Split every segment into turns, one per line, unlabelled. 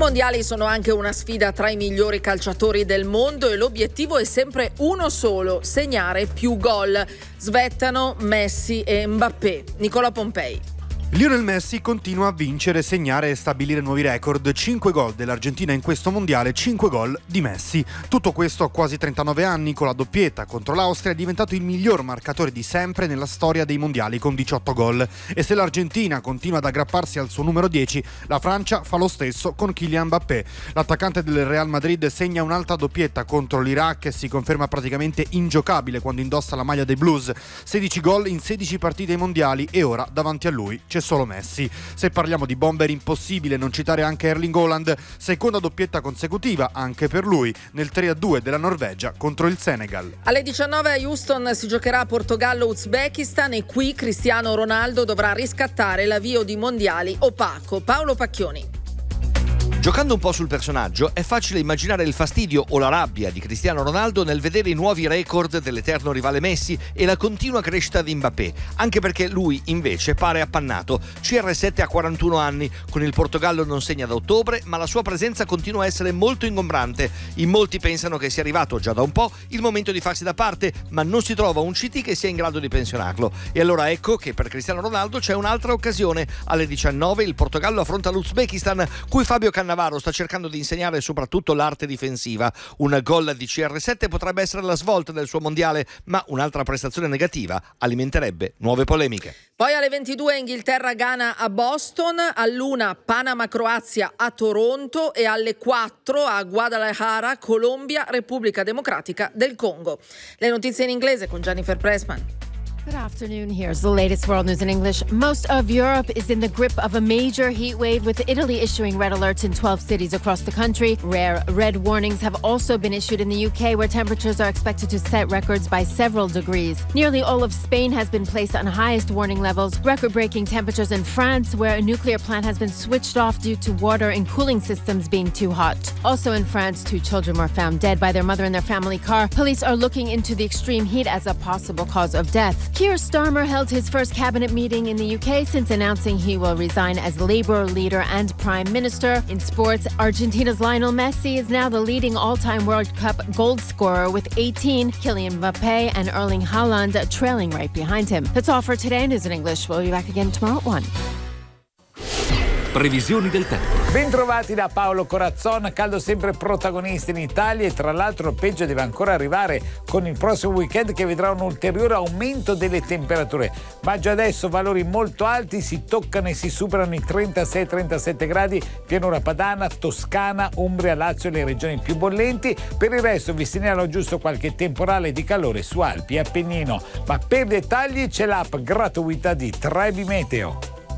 mondiali sono anche una sfida tra i migliori calciatori del mondo e l'obiettivo è sempre uno solo: segnare più gol. Svettano Messi e Mbappé. Nicola Pompei.
Lionel Messi continua a vincere, segnare e stabilire nuovi record. 5 gol dell'Argentina in questo mondiale, 5 gol di Messi. Tutto questo a quasi 39 anni, con la doppietta contro l'Austria è diventato il miglior marcatore di sempre nella storia dei mondiali con 18 gol. E se l'Argentina continua ad aggrapparsi al suo numero 10, la Francia fa lo stesso con Kylian Mbappé. L'attaccante del Real Madrid segna un'altra doppietta contro l'Iraq e si conferma praticamente ingiocabile quando indossa la maglia dei Blues. 16 gol in 16 partite ai mondiali e ora davanti a lui c'è solo Messi. Se parliamo di bomber, impossibile non citare anche Erling Haaland, seconda doppietta consecutiva anche per lui nel 3-2 della Norvegia contro il Senegal.
Alle 19 a Houston si giocherà Portogallo-Uzbekistan e qui Cristiano Ronaldo dovrà riscattare l'avvio di mondiali opaco. Paolo Pacchioni.
Giocando un po' sul personaggio, è facile immaginare il fastidio o la rabbia di Cristiano Ronaldo nel vedere i nuovi record dell'eterno rivale Messi e la continua crescita di Mbappé, anche perché lui invece pare appannato. CR7 ha 41 anni, con il Portogallo non segna da ottobre, ma la sua presenza continua a essere molto ingombrante. In molti pensano che sia arrivato già da un po' il momento di farsi da parte, ma non si trova un CT che sia in grado di pensionarlo. E allora ecco che per Cristiano Ronaldo c'è un'altra occasione. Alle 19 il Portogallo affronta l'Uzbekistan, cui Fabio Cannavaro sta cercando di insegnare soprattutto l'arte difensiva. Un gol di CR7 potrebbe essere la svolta del suo mondiale, ma un'altra prestazione negativa alimenterebbe nuove polemiche.
Poi alle 22 Inghilterra-Ghana a Boston, all'1 Panama-Croazia a Toronto e alle 4 a Guadalajara, Colombia, Repubblica Democratica del Congo. Le notizie in inglese con Jennifer Pressman.
Good afternoon. Here's the latest world news in English. Most of Europe is in the grip of a major heat wave, with Italy issuing red alerts in 12 cities across the country. Rare red warnings have also been issued in the UK, where temperatures are expected to set records by several degrees. Nearly all of Spain has been placed on highest warning levels. Record-breaking temperatures in France, where a nuclear plant has been switched off due to water and cooling systems being too hot. Also in France, 2 children were found dead by their mother in their family car. Police are looking into the extreme heat as a possible cause of death. Keir Starmer held his first cabinet meeting in the UK since announcing he will resign as Labour leader and Prime Minister. In sports, Argentina's Lionel Messi is now the leading all-time World Cup goal scorer with 18, Kylian Mbappé and Erling Haaland trailing right behind him. That's all for today. News in English. We'll be back again tomorrow at 1.
Previsioni del tempo.
Bentrovati da Paolo Corazzon. Caldo sempre protagonista in Italia e tra l'altro il peggio deve ancora arrivare con il prossimo weekend, che vedrà un ulteriore aumento delle temperature, ma già adesso valori molto alti si toccano e si superano i 36-37 gradi pianura padana, Toscana, Umbria, Lazio e le regioni più bollenti. Per il resto vi segnalo giusto qualche temporale di calore su Alpi e Appennino, ma per dettagli c'è l'app gratuita di Trebi Meteo.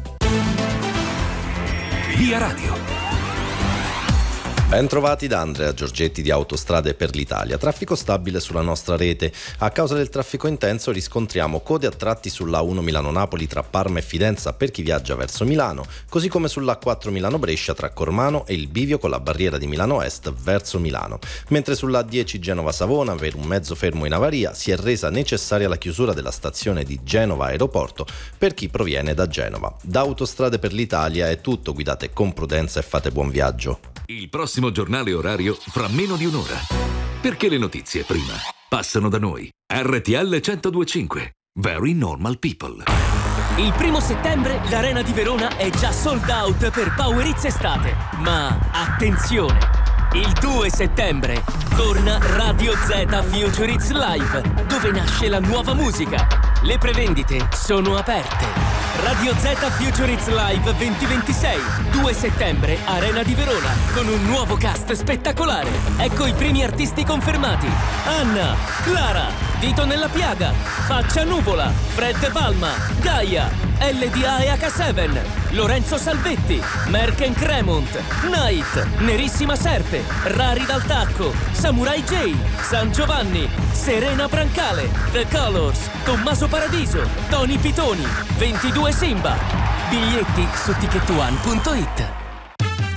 Via Radio.
Ben trovati da Andrea Giorgetti di Autostrade per l'Italia. Traffico stabile sulla nostra rete. A causa del traffico intenso riscontriamo code a tratti sulla A1 Milano-Napoli tra Parma e Fidenza per chi viaggia verso Milano, così come sulla A4 Milano-Brescia tra Cormano e il bivio con la barriera di Milano Est verso Milano. Mentre sulla A10 Genova-Savona, per un mezzo fermo in avaria, si è resa necessaria la chiusura della stazione di Genova Aeroporto per chi proviene da Genova. Da Autostrade per l'Italia è tutto, guidate con prudenza e fate buon viaggio.
Il prossimo giornale orario fra meno di un'ora. Perché le notizie prima passano da noi. RTL 102.5. Very Normal People.
Il 1 settembre l'Arena di Verona è già sold out per Power Hits Estate. Ma attenzione! Il 2 settembre torna Radio Z Future Hits Live, dove nasce la nuova musica. Le prevendite sono aperte. Radio Z Future Hits Live 2026, 2 settembre, Arena di Verona, con un nuovo cast spettacolare. Ecco i primi artisti confermati: Anna, Clara, Dito nella Piaga, Faccia Nuvola, Fred Palma, Gaia, LDA e H7, Lorenzo Salvetti, Merken Cremont, Night, Nerissima Serpe, Rari dal Tacco, Samurai J, San Giovanni, Serena Brancale, The Colors, Tommaso Paradiso, Tony Pitoni, 22 Simba. Biglietti su ticketone.it.